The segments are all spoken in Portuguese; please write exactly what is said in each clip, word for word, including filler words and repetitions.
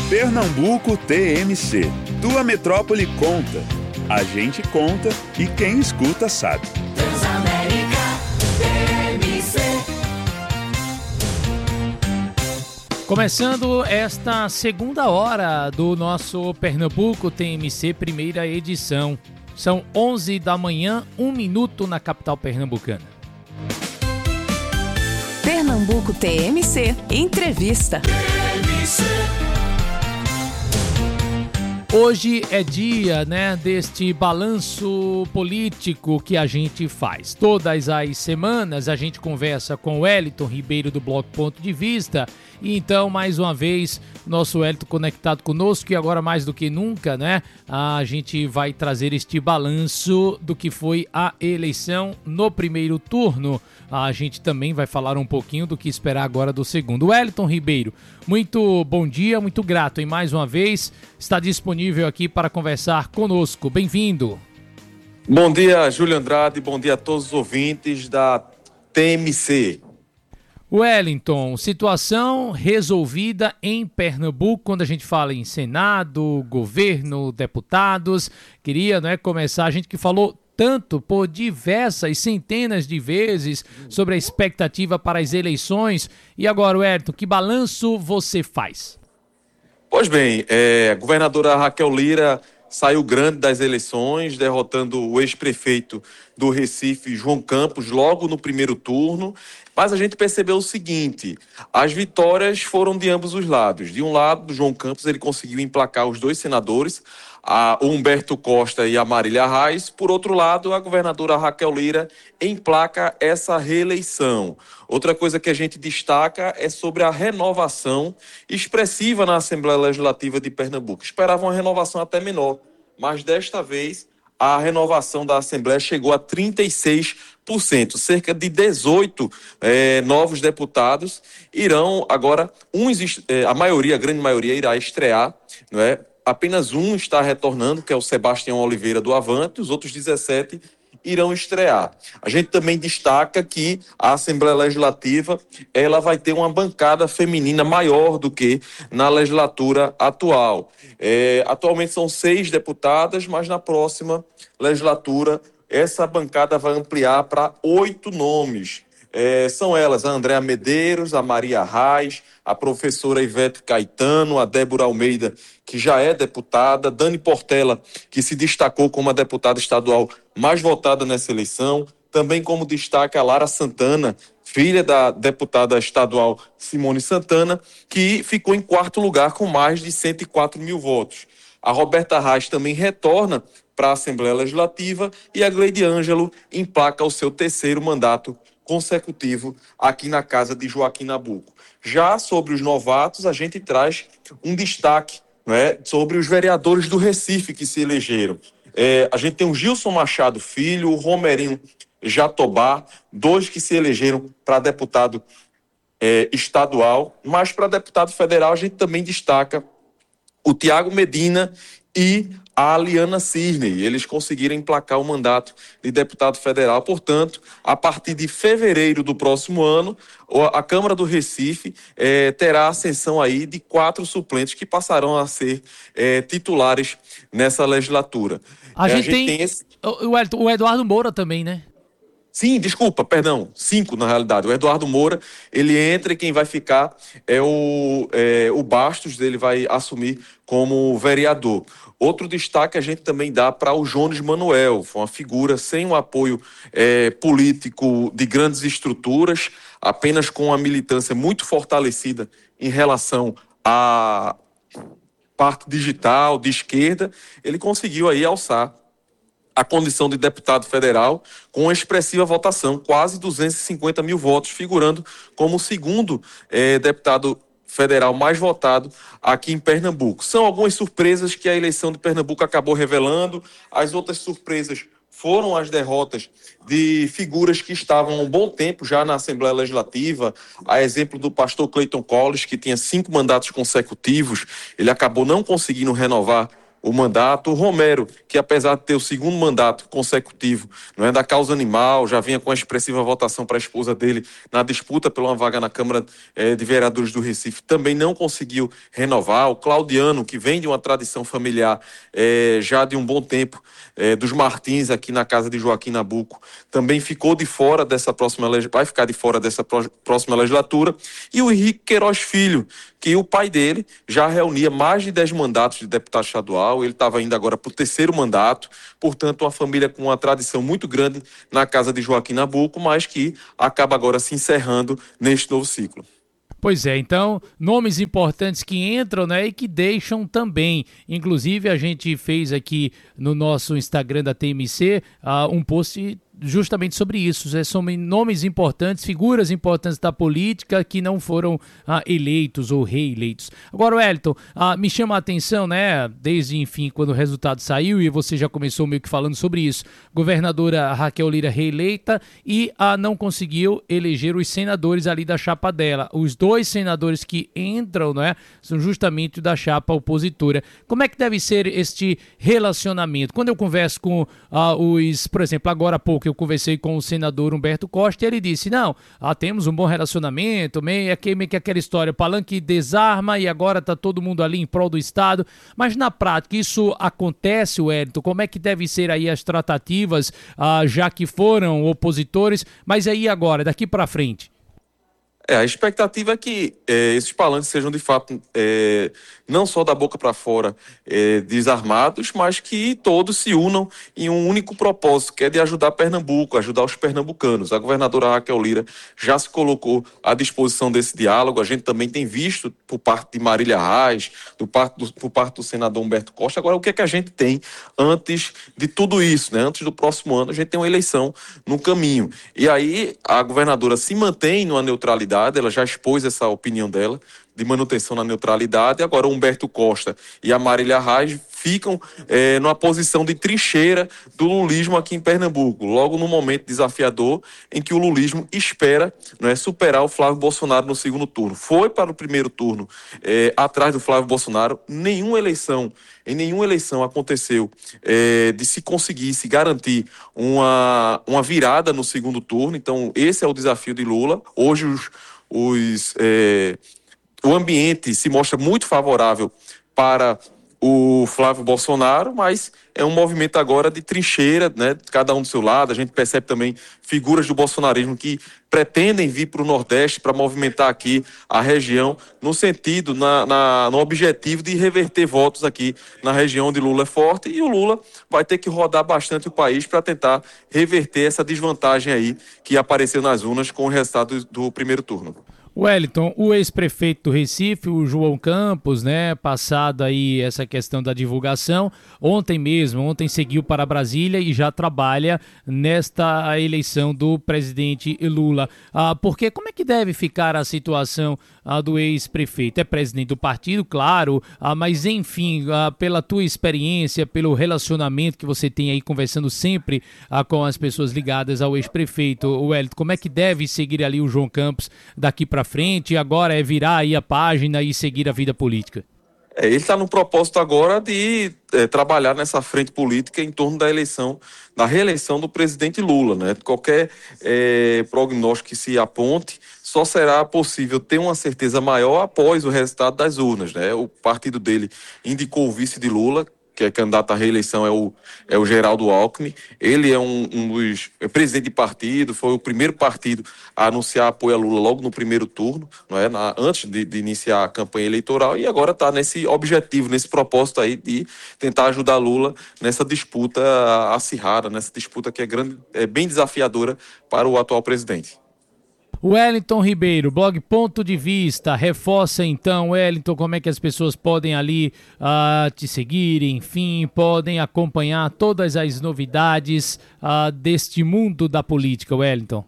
Pernambuco T M C. Tua metrópole conta. A gente conta e quem escuta sabe. Transamérica T M C. Começando esta segunda hora do nosso Pernambuco T M C, primeira edição. São onze da manhã, um minuto na capital pernambucana. Pernambuco T M C, entrevista. T M C. Hoje é dia, né, deste balanço político que a gente faz. Todas as semanas a gente conversa com o Wellington Ribeiro do Bloco Ponto de Vista. E então, mais uma vez, nosso Wellington conectado conosco e agora mais do que nunca, né, a gente vai trazer este balanço do que foi a eleição no primeiro turno. A gente também vai falar um pouquinho do que esperar agora do segundo. Wellington Ribeiro, muito bom dia, muito grato. E mais uma vez, está disponível aqui para conversar conosco. Bem-vindo. Bom dia, Júlio Andrade. Bom dia a todos os ouvintes da T M C. Wellington, situação resolvida em Pernambuco quando a gente fala em Senado, governo, deputados. Queria, né, começar, a gente que falou tanto por diversas centenas de vezes sobre a expectativa para as eleições. E agora, Wellington, que balanço você faz? Pois bem, é, a governadora Raquel Lira saiu grande das eleições, derrotando o ex-prefeito do Recife, João Campos, logo no primeiro turno. Mas a gente percebeu o seguinte: as vitórias foram de ambos os lados. De um lado, João Campos, ele conseguiu emplacar os dois senadores, a Humberto Costa e a Marília Reis. Por outro lado, a governadora Raquel Lira emplaca essa reeleição. Outra coisa que a gente destaca é sobre a renovação expressiva na Assembleia Legislativa de Pernambuco. Esperavam uma renovação até menor, mas desta vez a renovação da Assembleia chegou a trinta e seis por cento. Cerca de dezoito é, novos deputados irão agora, uns, é, a maioria, a grande maioria irá estrear, não é? Apenas um está retornando, que é o Sebastião Oliveira do Avante, os outros dezessete irão estrear. A gente também destaca que a Assembleia Legislativa ela vai ter uma bancada feminina maior do que na legislatura atual. É, atualmente são seis deputadas, mas na próxima legislatura essa bancada vai ampliar para oito nomes. É, são elas a Andréa Medeiros, a Maria Reis, a professora Ivete Caetano, a Débora Almeida, que já é deputada, Dani Portela, que se destacou como a deputada estadual mais votada nessa eleição, também como destaca a Lara Santana, filha da deputada estadual Simone Santana, que ficou em quarto lugar com mais de cento e quatro mil votos. A Roberta Reis também retorna para a Assembleia Legislativa e a Gleide Ângelo emplaca o seu terceiro mandato consecutivo aqui na casa de Joaquim Nabuco. Já sobre os novatos, a gente traz um destaque, não é, sobre os vereadores do Recife que se elegeram. É, a gente tem o Gilson Machado Filho, o Romerinho Jatobá, dois que se elegeram para deputado é, estadual, mas para deputado federal a gente também destaca o Tiago Medina e a Aliana Cisney. Eles conseguiram emplacar o mandato de deputado federal. Portanto, a partir de fevereiro do próximo ano, a Câmara do Recife eh, terá a ascensão aí de quatro suplentes que passarão a ser eh, titulares nessa legislatura. A, é, gente, a gente tem, tem esse... o, o Eduardo Moura também, né? Sim, desculpa, perdão, cinco na realidade. O Eduardo Moura, ele entra e quem vai ficar é o, é, o Bastos, ele vai assumir como vereador. Outro destaque a gente também dá para o Jones Manuel, foi uma figura sem um apoio é, político de grandes estruturas, apenas com uma militância muito fortalecida em relação à parte digital, de esquerda, ele conseguiu aí alçar a condição de deputado federal com uma expressiva votação, quase duzentos e cinquenta mil votos, figurando como o segundo eh, deputado federal mais votado aqui em Pernambuco. São algumas surpresas que a eleição de Pernambuco acabou revelando. As outras surpresas foram as derrotas de figuras que estavam há um bom tempo já na Assembleia Legislativa, a exemplo do pastor Clayton Collins, que tinha cinco mandatos consecutivos, ele acabou não conseguindo renovar o mandato. O Romero, que apesar de ter o segundo mandato consecutivo, não é, da causa animal, já vinha com a expressiva votação para a esposa dele na disputa por uma vaga na Câmara eh, de Vereadores do Recife, também não conseguiu renovar. O Claudiano, que vem de uma tradição familiar eh, já de um bom tempo, eh, dos Martins aqui na casa de Joaquim Nabuco, também ficou de fora dessa próxima legislatura, vai ficar de fora dessa próxima legislatura. E o Henrique Queiroz Filho, que o pai dele já reunia mais de dez mandatos de deputado estadual, ele estava indo agora para o terceiro mandato, portanto uma família com uma tradição muito grande na casa de Joaquim Nabuco, mas que acaba agora se encerrando neste novo ciclo. Pois é, então, nomes importantes que entram, né, e que deixam também. Inclusive, a gente fez aqui no nosso Instagram da T M C uh, um post justamente sobre isso. Né? São nomes importantes, figuras importantes da política que não foram ah, eleitos ou reeleitos. Agora, Wellington, ah, me chama a atenção, né, desde, enfim, quando o resultado saiu, e você já começou meio que falando sobre isso, governadora Raquel Lira reeleita e ah, não conseguiu eleger os senadores ali da chapa dela. Os dois senadores que entram, né, são justamente da chapa opositora. Como é que deve ser este relacionamento? Quando eu converso com ah, os, por exemplo, agora há pouco, eu conversei com o senador Humberto Costa e ele disse, não, ah, temos um bom relacionamento, meio que, meio que aquela história, palanque desarma e agora está todo mundo ali em prol do Estado, mas na prática isso acontece, Wellington? Como é que deve ser aí as tratativas, ah, já que foram opositores, mas aí agora, daqui para frente? É, a expectativa é que é, esses palanques sejam de fato é, não só da boca para fora é, desarmados, mas que todos se unam em um único propósito, que é de ajudar Pernambuco, ajudar os pernambucanos. A governadora Raquel Lira já se colocou à disposição desse diálogo. A gente também tem visto por parte de Marília Reis, do parte do, por parte do senador Humberto Costa. Agora, o que é que a gente tem antes de tudo isso, né? Antes do próximo ano, a gente tem uma eleição no caminho. E aí a governadora se mantém numa neutralidade. Ela já expôs essa opinião dela de manutenção na neutralidade. Agora o Humberto Costa e a Marília Reis ficam é, numa posição de trincheira do lulismo aqui em Pernambuco, logo no momento desafiador em que o lulismo espera, não é, superar o Flávio Bolsonaro no segundo turno. Foi para o primeiro turno é, atrás do Flávio Bolsonaro. Nenhuma eleição, em nenhuma eleição aconteceu é, de se conseguir, se garantir uma, uma virada no segundo turno. Então esse é o desafio de Lula. Hoje os, os é, o ambiente se mostra muito favorável para o Flávio Bolsonaro, mas é um movimento agora de trincheira, né? Cada um do seu lado. A gente percebe também figuras do bolsonarismo que pretendem vir para o Nordeste para movimentar aqui a região no sentido, na, na, no objetivo de reverter votos aqui na região onde Lula é forte, e o Lula vai ter que rodar bastante o país para tentar reverter essa desvantagem aí que apareceu nas urnas com o resultado do, do primeiro turno. Wellington, o ex-prefeito do Recife, o João Campos, né, passado aí essa questão da divulgação, ontem mesmo, ontem seguiu para Brasília e já trabalha nesta eleição do presidente Lula. Ah, porque como é que deve ficar a situação ah, do ex-prefeito? É presidente do partido, claro, ah, mas enfim, ah, pela tua experiência, pelo relacionamento que você tem aí conversando sempre ah, com as pessoas ligadas ao ex-prefeito, Wellington, como é que deve seguir ali o João Campos daqui para frente, e agora é virar aí a página e seguir a vida política? É, ele está no propósito agora de é, trabalhar nessa frente política em torno da eleição, da reeleição do presidente Lula, né? Qualquer é, prognóstico que se aponte, só será possível ter uma certeza maior após o resultado das urnas, né? O partido dele indicou o vice de Lula, que é candidato à reeleição, é o, é o Geraldo Alckmin. Ele é um, um dos é presidente de partido, foi o primeiro partido a anunciar apoio a Lula logo no primeiro turno, não é? Na, antes de, de iniciar a campanha eleitoral, e agora está nesse objetivo, nesse propósito aí de tentar ajudar Lula nessa disputa acirrada, nessa disputa que é, grande, é bem desafiadora para o atual presidente. Wellington Ribeiro, blog Ponto de Vista, reforça então, Wellington, como é que as pessoas podem ali uh, te seguir, enfim, podem acompanhar todas as novidades uh, deste mundo da política, Wellington.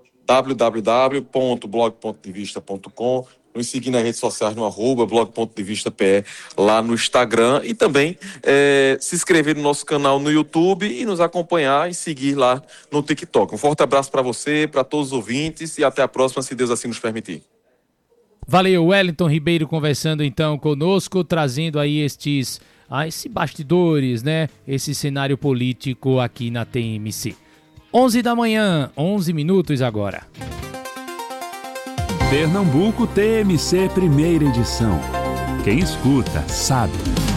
w w w ponto blog ponto de vista ponto com, nos seguir nas redes sociais no arroba blog ponto de vista P E lá no Instagram, e também é, se inscrever no nosso canal no YouTube e nos acompanhar e seguir lá no TikTok. Um forte abraço para você, para todos os ouvintes, e até a próxima, se Deus assim nos permitir. Valeu, Wellington Ribeiro conversando então conosco, trazendo aí estes a esse bastidores, né? Esse cenário político aqui na T M C. onze da manhã, onze minutos agora. Pernambuco T M C primeira edição. Quem escuta, sabe.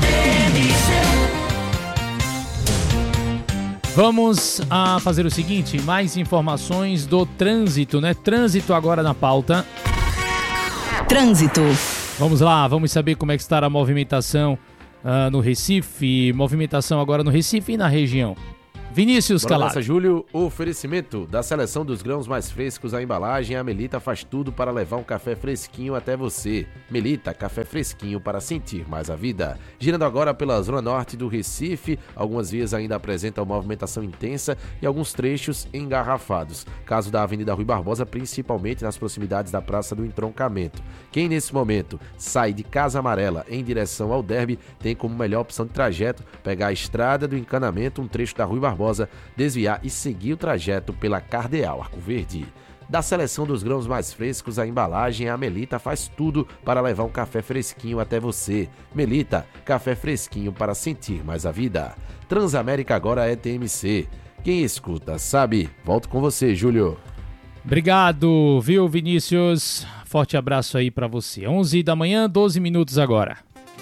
Vamos a fazer o seguinte, mais informações do trânsito, né? Trânsito agora na pauta. Trânsito. Vamos lá, vamos saber como é que está a movimentação uh, no Recife. Movimentação agora no Recife e na região. Vinícius Calado. Júlio, oferecimento da seleção dos grãos mais frescos à embalagem. A Melita faz tudo para levar um café fresquinho até você. Melita, café fresquinho para sentir mais a vida. Girando agora pela zona norte do Recife, algumas vias ainda apresentam movimentação intensa e alguns trechos engarrafados. Caso da Avenida Rui Barbosa, principalmente nas proximidades da Praça do Entroncamento. Quem nesse momento sai de Casa Amarela em direção ao Derby tem como melhor opção de trajeto pegar a estrada do encanamento, um trecho da Rui Barbosa, desviar e seguir o trajeto pela Cardeal Arco Verde. Da seleção dos grãos mais frescos à embalagem, a Melita faz tudo para levar um café fresquinho até você. Melita, café fresquinho para sentir mais a vida. Transamérica agora é T M C. Quem escuta sabe. Volto com você, Júlio. Obrigado, viu, Vinícius? Forte abraço aí para você. onze da manhã, doze minutos agora.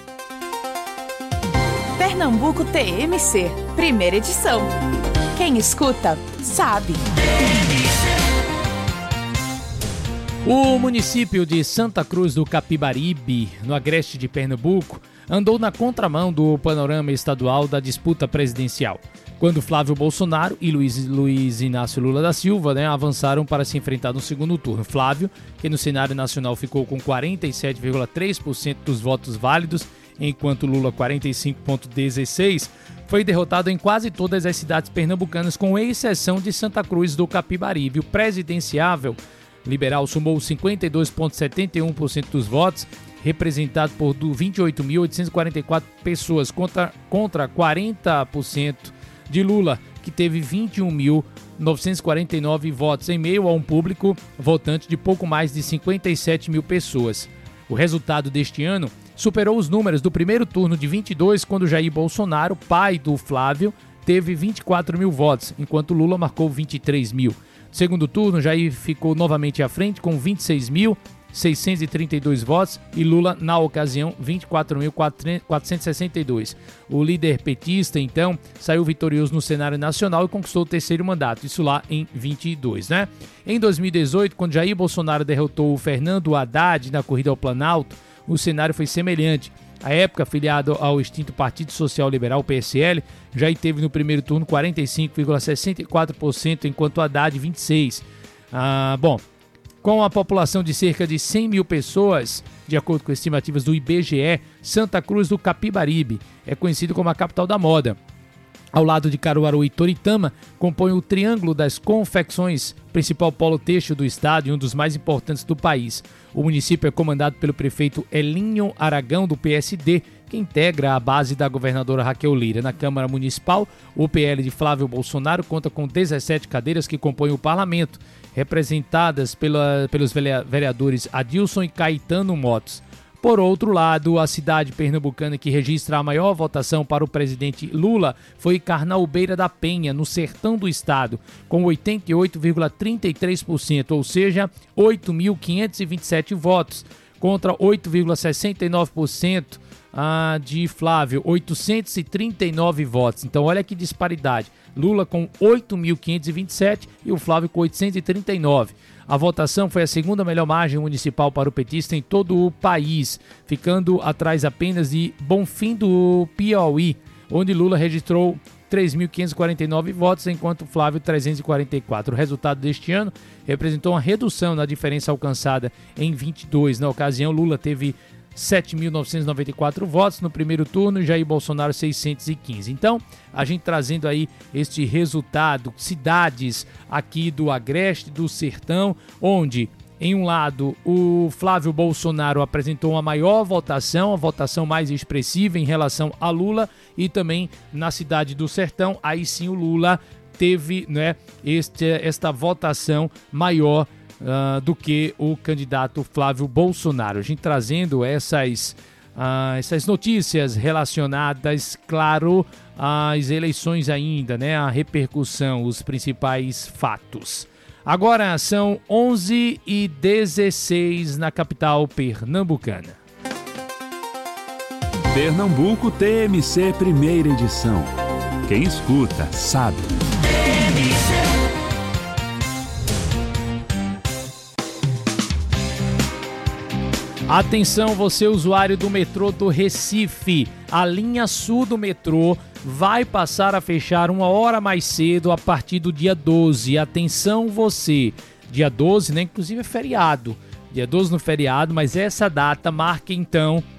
Pernambuco T M C, primeira edição. Quem escuta, sabe. O município de Santa Cruz do Capibaribe, no agreste de Pernambuco, andou na contramão do panorama estadual da disputa presidencial, quando Flávio Bolsonaro e Luiz, Luiz Inácio Lula da Silva, né, avançaram para se enfrentar no segundo turno. Flávio, que no cenário nacional ficou com quarenta e sete vírgula três por cento dos votos válidos, enquanto Lula quarenta e cinco vírgula dezesseis por cento, foi derrotado em quase todas as cidades pernambucanas, com exceção de Santa Cruz do Capibaribe. O presidenciável liberal somou cinquenta e dois vírgula setenta e um por cento dos votos, representado por vinte e oito mil oitocentas e quarenta e quatro pessoas, contra, contra quarenta por cento de Lula, que teve vinte e um mil novecentos e quarenta e nove votos, em meio a um público votante de pouco mais de cinquenta e sete mil pessoas. O resultado deste ano superou os números do primeiro turno de vinte e dois, quando Jair Bolsonaro, pai do Flávio, teve vinte e quatro mil votos, enquanto Lula marcou vinte e três mil. No segundo turno, Jair ficou novamente à frente com vinte e seis mil seiscentos e trinta e dois votos e Lula, na ocasião, vinte e quatro mil quatrocentos e sessenta e dois. O líder petista, então, saiu vitorioso no cenário nacional e conquistou o terceiro mandato, isso lá em vinte e dois, né? Em dois mil e dezoito, quando Jair Bolsonaro derrotou o Fernando Haddad na corrida ao Planalto, o cenário foi semelhante. À época, afiliado ao extinto Partido Social Liberal, P S L, Jair teve no primeiro turno quarenta e cinco vírgula sessenta e quatro por cento, enquanto Haddad vinte e seis por cento. Ah, bom, com a população de cerca de cem mil pessoas, de acordo com estimativas do I B G E, Santa Cruz do Capibaribe é conhecido como a capital da moda. Ao lado de Caruaru e Toritama, compõe o Triângulo das Confecções, principal polo têxtil do estado e um dos mais importantes do país. O município é comandado pelo prefeito Elinho Aragão, do P S D, que integra a base da governadora Raquel Lira. Na Câmara Municipal, o P L de Flávio Bolsonaro conta com dezessete cadeiras que compõem o parlamento, representadas pela, pelos vereadores Adilson e Caetano Motos. Por outro lado, a cidade pernambucana que registra a maior votação para o presidente Lula foi Carnaubeira da Penha, no sertão do estado, com oitenta e oito vírgula trinta e três por cento, ou seja, oito mil quinhentos e vinte e sete votos, contra oito vírgula sessenta e nove por cento ah, de Flávio, oitocentos e trinta e nove votos. Então, olha que disparidade. Lula com oito mil quinhentos e vinte e sete e o Flávio com oitocentos e trinta e nove. A votação foi a segunda melhor margem municipal para o petista em todo o país, ficando atrás apenas de Bonfim do Piauí, onde Lula registrou três mil quinhentos e quarenta e nove votos, enquanto Flávio trezentos e quarenta e quatro. O resultado deste ano representou uma redução na diferença alcançada em vinte e dois. Na ocasião, Lula teve sete mil novecentos e noventa e quatro votos no primeiro turno e Jair Bolsonaro seiscentos e quinze. Então, a gente trazendo aí este resultado, cidades aqui do Agreste, do Sertão, onde, em um lado, o Flávio Bolsonaro apresentou uma maior votação, a votação mais expressiva em relação a Lula, e também na cidade do Sertão, aí sim o Lula teve, né, este, esta votação maior Uh, do que o candidato Flávio Bolsonaro. A gente trazendo essas ah, essas notícias relacionadas, claro, às eleições ainda, né? A repercussão, os principais fatos. Agora são onze e dezesseis na capital pernambucana. Pernambuco T M C Primeira Edição. Quem escuta, sabe. Atenção, você usuário do metrô do Recife. A linha sul do metrô vai passar a fechar uma hora mais cedo a partir do dia doze. Atenção você, dia doze, né? Inclusive é feriado. Dia doze no feriado, mas essa data marca então